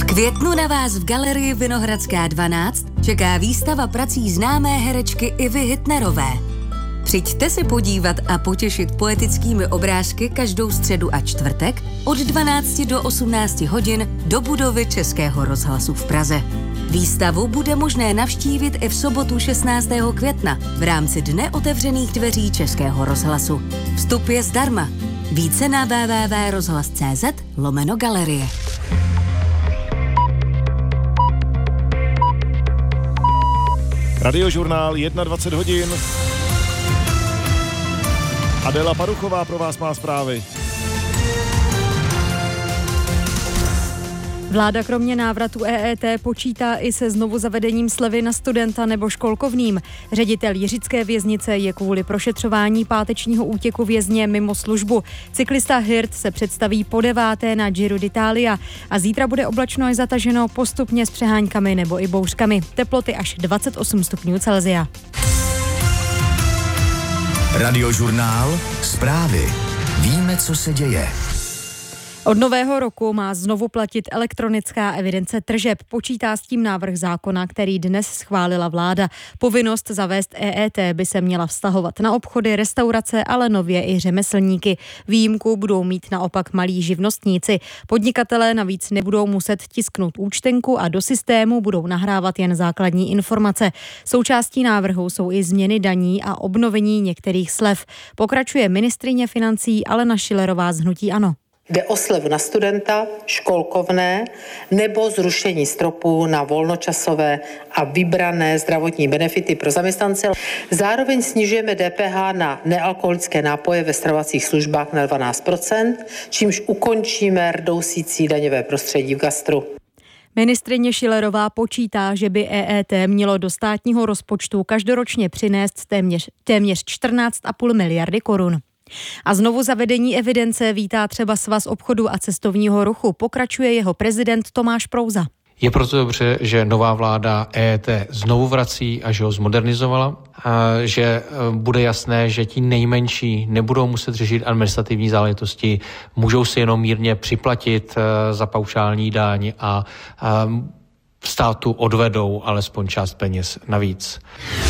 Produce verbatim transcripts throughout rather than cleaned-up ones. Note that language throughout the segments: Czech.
květnu na vás v galerii Vinohradská dvanáct čeká výstava prací známé herečky Ivy Hitnerové. Přijďte se podívat a potěšit poetickými obrázky každou středu a čtvrtek od dvanácti do osmnácti hodin do budovy Českého rozhlasu v Praze. Výstavu bude možné navštívit i v sobotu šestnáctého května v rámci Dne otevřených dveří Českého rozhlasu. Vstup je zdarma. Více na w w w tečka rozhlas tečka c z lomeno galerie. Radiožurnál dvacet jedna hodin. Adela Paruchová pro vás má zprávy. Vláda kromě návratu E E T počítá i se znovu zavedením slevy na studenta nebo školkovným. Ředitel jiřické věznice je kvůli prošetřování pátečního útěku vězně mimo službu. Cyklista Hirt se představí po deváté na Giro d'Italia a zítra bude oblačno až zataženo postupně s přeháňkami nebo i bouřkami. Teploty až dvacet osm stupňů Celsia. Radiožurnál, zprávy. Víme, co se děje. Od nového roku má znovu platit elektronická evidence tržeb. Počítá s tím návrh zákona, který dnes schválila vláda. Povinnost zavést E E T by se měla vztahovat na obchody, restaurace, ale nově i řemeslníky. Výjimku budou mít naopak malí živnostníci. Podnikatelé navíc nebudou muset tisknout účtenku a do systému budou nahrávat jen základní informace. Součástí návrhu jsou i změny daní a obnovení některých slev. Pokračuje ministryně financí Alena Schillerová z hnutí ANO. Jde o slevu na studenta, školkovné nebo zrušení stropů na volnočasové a vybrané zdravotní benefity pro zaměstnance. Zároveň snižujeme D P H na nealkoholické nápoje ve stravovacích službách na dvanáct procent, čímž ukončíme rdousící daňové prostředí v gastru. Ministryně Schillerová počítá, že by E E T mělo do státního rozpočtu každoročně přinést téměř, téměř čtrnáct a půl miliardy korun. A znovu zavedení evidence vítá třeba Svaz obchodu a cestovního ruchu. Pokračuje jeho prezident Tomáš Prouza. Je proto dobře, že nová vláda E E T znovu vrací a že ho zmodernizovala, a že bude jasné, že ti nejmenší nebudou muset řešit administrativní záležitosti, můžou si jenom mírně připlatit za paušální daň a státu odvedou alespoň část peněz navíc.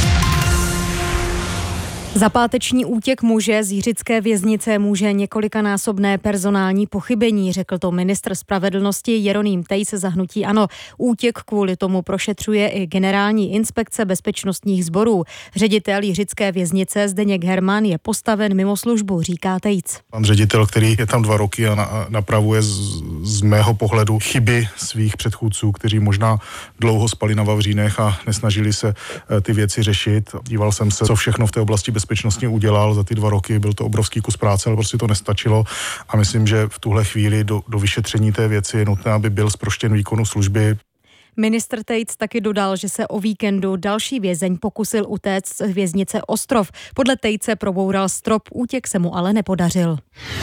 Za páteční útěk muže z jiřické věznice může několikanásobné personální pochybení, řekl to ministr spravedlnosti Jeroným Tejc za hnutí ANO. Útěk kvůli tomu prošetřuje i Generální inspekce bezpečnostních sborů. Ředitel jiřické věznice Zdeněk Herman je postaven mimo službu, říká Tejc. Pan ředitel, který je tam dva roky a na, napravuje z, z mého pohledu chyby svých předchůdců, kteří možná dlouho spali na vavřínech a nesnažili se ty věci řešit. Díval jsem se, co všechno v té oblasti bezpečnostně udělal za ty dva roky, byl to obrovský kus práce, ale prostě to nestačilo a myslím, že v tuhle chvíli do, do vyšetření té věci je nutné, aby byl zproštěn výkonu služby. Ministr Tejc taky dodal, že se o víkendu další vězeň pokusil utéct z věznice Ostrov. Podle Tejce proboural strop, útěk se mu ale nepodařil.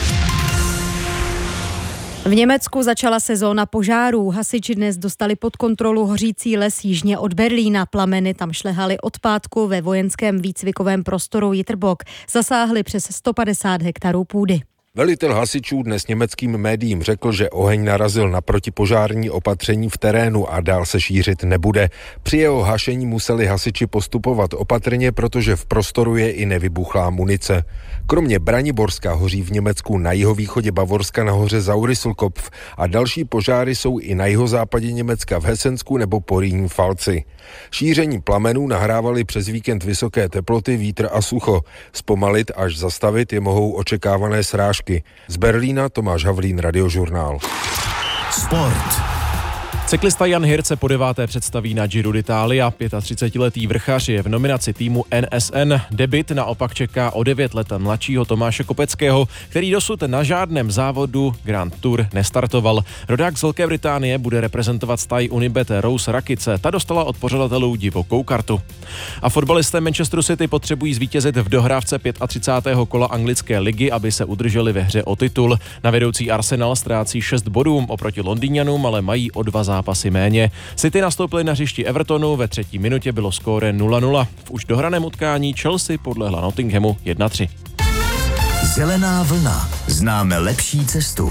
V Německu začala sezóna požárů. Hasiči dnes dostali pod kontrolu hořící les jižně od Berlína. Plameny tam šlehaly od pátku ve vojenském výcvikovém prostoru Jitterbog. Zasáhly přes sto padesát hektarů půdy. Velitel hasičů dnes německým médiím řekl, že oheň narazil na protipožární opatření v terénu a dál se šířit nebude. Při jeho hašení museli hasiči postupovat opatrně, protože v prostoru je i nevybuchlá munice. Kromě Braniborska hoří v Německu na jihovýchodě Bavorska na hoře Zaurisselkopf a další požáry jsou i na jihozápadě Německa v Hesensku nebo Porýní Falci. Šíření plamenů nahrávali přes víkend vysoké teploty, vítr a sucho. Zpomalit až zastavit je mohou očekávané srážky. Z Berlína Tomáš Havlín, Radiožurnál. Sport. Cyklista Jan Hirt se po deváté představí na Giro d'Italia. třicetiletý vrchař je v nominaci týmu N S N. Debut naopak čeká o devět let mladšího Tomáše Kopeckého, který dosud na žádném závodu Grand Tour nestartoval. Rodák z Velké Británie bude reprezentovat staj Unibet Rose Rakice. Ta dostala od pořadatelů divokou kartu. A fotbalisté Manchesteru City potřebují zvítězit v dohrávce třicátého pátého kola anglické ligy, aby se udrželi ve hře o titul. Na vedoucí Arsenal ztrácí šest bodů oproti Londýňanům, ale mají o dva zápasy méně. City nastoupili na hřišti Evertonu, ve třetí minutě bylo skóre nula nula. V už dohraném utkání Chelsea podlehla Nottinghamu jedna tři. Zelená vlna. Známe lepší cestu.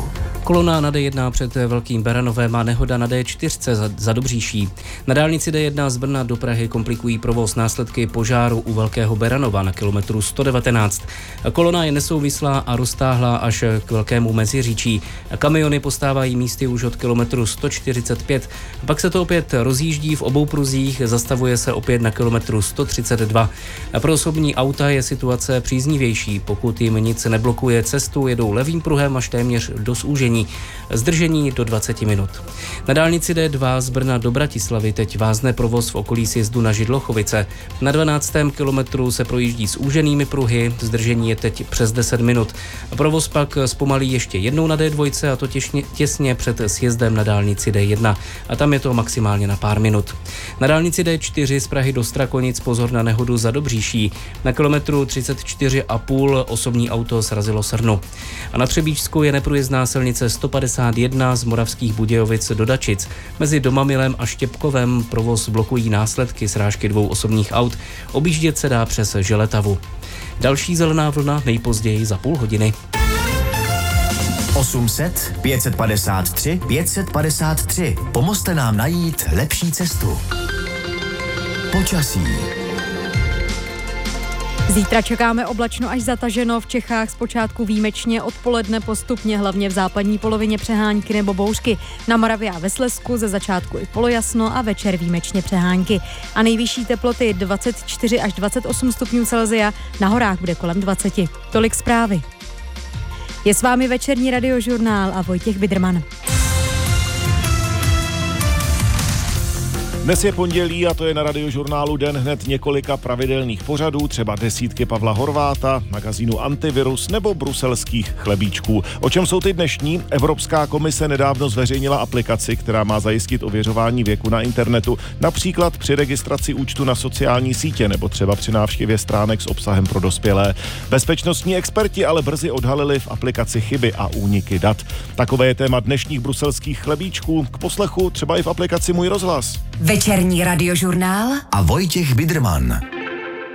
Kolona na D jedna před Velkým Beranovem a nehoda na D čtyři za, za Dobříší. Na dálnici D jedna z Brna do Prahy komplikují provoz následky požáru u Velkého Beranova na kilometru sto devatenáct. Kolona je nesouvislá a roztáhlá až k Velkému Meziříčí. Kamiony postávají místy už od kilometru sto čtyřicet pět. Pak se to opět rozjíždí v obou pruzích, zastavuje se opět na kilometru sto třicet dva. Pro osobní auta je situace příznivější. Pokud jim nic neblokuje cestu, jedou levým pruhem až téměř do zúžení. Zdržení do dvacet minut. Na dálnici D dva z Brna do Bratislavy teď vázne provoz v okolí sjezdu na Židlochovice. Na dvanáctém kilometru se projíždí s úženými pruhy, zdržení je teď přes deset minut. Provoz pak zpomalí ještě jednou na D dva, a to těsně, těsně před sjezdem na dálnici D jedna. A tam je to maximálně na pár minut. Na dálnici D čtyři z Prahy do Strakonic pozor na nehodu za Dobříší. Na kilometru třicet čtyři a půl osobní auto srazilo srnu. A na Třebíčsku je neprůjezdná silnice sto padesát jedna z Moravských Budějovic do Dačic. Mezi Domamilem a Štěpkovem provoz blokují následky srážky dvou osobních aut. Objíždět se dá přes Želetavu. Další zelená vlna nejpozději za půl hodiny. osm set pět set padesát tři pět set padesát tři. Pomozte nám najít lepší cestu. Počasí. Zítra čekáme oblačno až zataženo, v Čechách zpočátku výjimečně, odpoledne postupně, hlavně v západní polovině přehánky nebo bouřky. Na Moravě a ve Slezsku ze začátku i polojasno a večer výjimečně přehánky. A nejvyšší teploty dvacet čtyři až dvacet osm stupňů Celsia, na horách bude kolem dvacet. Tolik zprávy. Je s vámi večerní radiožurnál a Vojtěch Bidrman. Dnes je pondělí a to je na Radiožurnálu den hned několika pravidelných pořadů, třeba desítky Pavla Horváta, magazínu Antivirus nebo bruselských chlebíčků. O čem jsou ty dnešní? Evropská komise nedávno zveřejnila aplikaci, která má zajistit ověřování věku na internetu, například při registraci účtu na sociální sítě nebo třeba při návštěvě stránek s obsahem pro dospělé. Bezpečnostní experti ale brzy odhalili v aplikaci chyby a úniky dat. Takové je téma dnešních bruselských chlebíčků. K poslechu třeba i v aplikaci Můj rozhlas. Večerní radiožurnál A Vojtěch Bidrman.